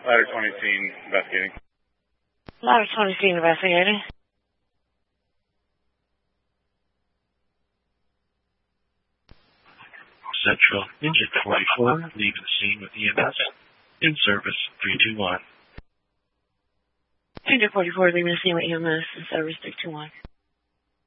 Ladder 20 scene investigating. Ladder 20 scene investigating. Central Engine 44, leaving the scene with EMS. In service 321. Engine 44, leaving the scene with EMS. In service 321.